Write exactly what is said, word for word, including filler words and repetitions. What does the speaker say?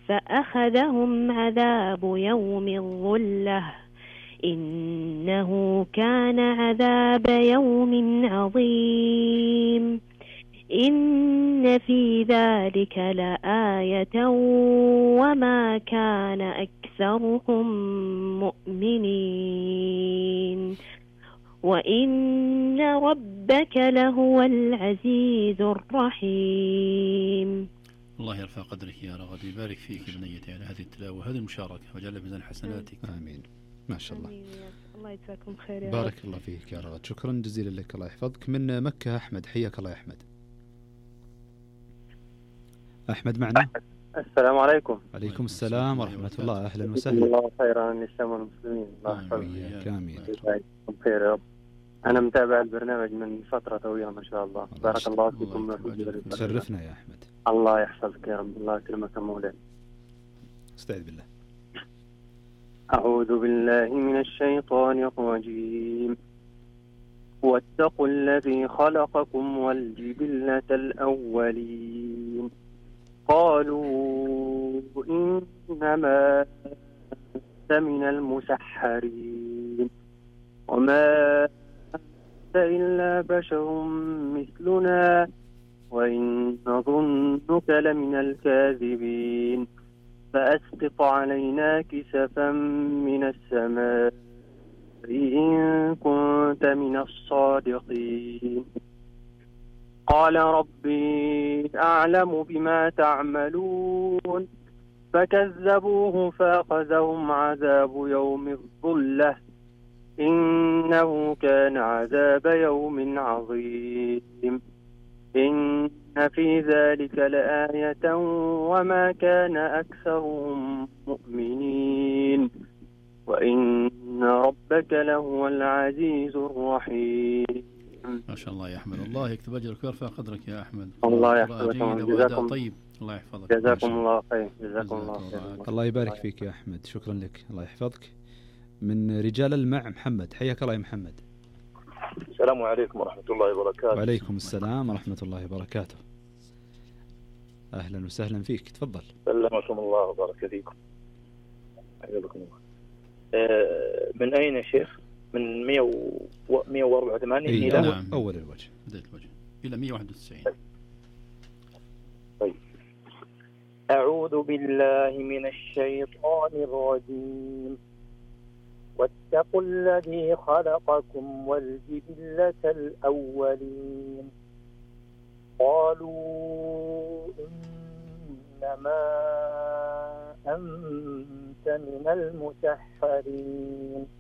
فأخذهم عذاب يوم الظلة إنه كان عذاب يوم عظيم إن في ذلك لآية وما كان أكثرهم مؤمنين وإن ربك لهو العزيز الرحيم. الله يرفع قدرك يا رغد، يبارك فيك بنيتي على هذه التلاوة وهذه المشاركة وجعل ميزان حسناتك. آمين. ما شاء الله. الله يجزاكم خير يا بارك الله فيك يا رغد، شكرا جزيلا لك، الله يحفظك. من مكة أحمد، حياك الله يا أحمد. أحمد معنا؟ السلام عليكم. عليكم السلام ورحمة الله، أهلا وسهلا. الله خير عن الإسلام والمسلمين. الله يحفظك. آمين. خير يا رب. أنا متابع البرنامج من فترة طويلة ما شاء الله. بارك الله فيكم. تشرفنا يا أحمد. الله يحفظك يا رب. الله يكرمك مولاي. استعذ بالله. أعوذ بالله من الشيطان الرجيم. واتقوا الذي خلقكم والجبلة الأولين قالوا إنما أنت من المسحرين وما أنت إلا بشر مثلنا وإن نظنك لمن الكاذبين فأسقط علينا كسفا من السماء إن كنت من الصادقين. قال ربي أعلم بما تعملون فكذبوه فأخذهم عذاب يوم الظلة إنه كان عذاب يوم عظيم إن في ذلك لآية وما كان أكثرهم مؤمنين وإن ربك لهو العزيز الرحيم. ما شاء الله يا أحمد، الله يكتب أجرك ويرفع قدرك يا أحمد. الله يحفظك. جزاكم طيب. الله يحفظك. جزاكم الله خير. جزاكم الله خير. الله يبارك فيك يا أحمد، شكرا لك، الله يحفظك. من رجال المع محمد، حياك الله يا محمد. السلام عليكم ورحمة الله وبركاته. وعليكم السلام ورحمة الله وبركاته. أهلا وسهلا فيك، تفضل. سلمكم الله وبارك فيكم. حياكم الله. من أين يا شيخ؟ من مئة وأربعة وثمانين إيه إلى نعم. أول الوجه بداية الوجه إلى مئة وواحد وتسعين. طيب. أعوذ بالله من الشيطان الرجيم. واتقوا الذي خلقكم والجبلة الأولين قالوا إنما أنت من المسحرين